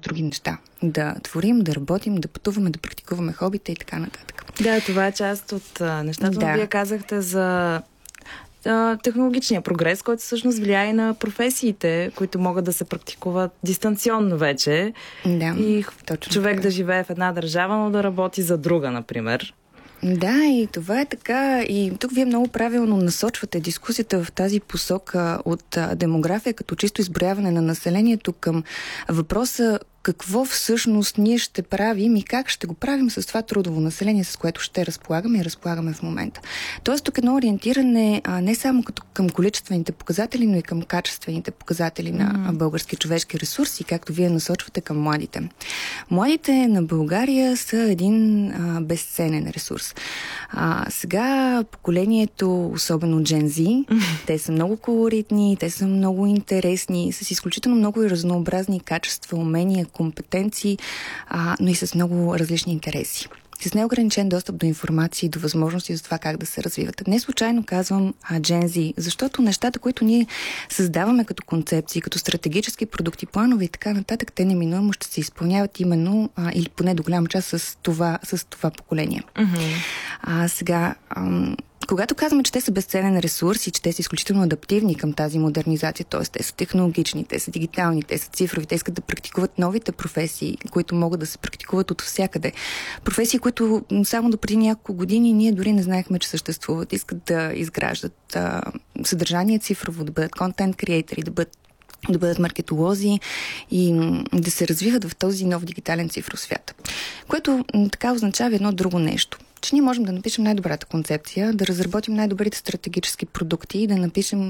други неща. Да творим, да работим, да пътуваме, да практикуваме хобите и така нататък. Да, това е част от нещата, но вие казахте за технологичния прогрес, който всъщност влияе на професиите, които могат да се практикуват дистанционно вече. Да, и точно човек така. Да живее в една държава, но да работи за друга, например. Да, и това е така. И тук вие много правилно насочвате дискусията в тази посока от демография като чисто изброяване на населението към въпроса какво всъщност ние ще правим и как ще го правим с това трудово население, с което ще разполагаме и разполагаме в момента. Тоест тук едно ориентиране не само като към количествените показатели, но и към качествените показатели на български човешки ресурси, както вие насочвате към младите. Младите на България са един безценен ресурс. Сега поколението, особено Gen Z, те са много колоритни, те са много интересни, с изключително много и разнообразни качества, умения, компетенции, но и с много различни интереси. С неограничен достъп до информация и до възможности за това как да се развиват. Не случайно казвам Gen Z, защото нещата, които ние създаваме като концепции, като стратегически продукти, планове и така нататък, те неминуемо ще се изпълняват именно, или поне до голяма част с това поколение. Сега, когато казваме, че те са безценен ресурс и че те са изключително адаптивни към тази модернизация, т.е. те са технологични, те са дигитални, те са цифрови, те искат да практикуват новите професии, които могат да се практикуват от всякъде. Професии, които само до преди няколко години ние дори не знаехме, че съществуват. Искат да изграждат съдържание цифрово, да бъдат контент креатори, да бъдат маркетолози и да се развиват в този нов дигитален цифров свят. Което така означава едно друго нещо. Че ние можем да напишем най-добрата концепция, да разработим най-добрите стратегически продукти и да напишем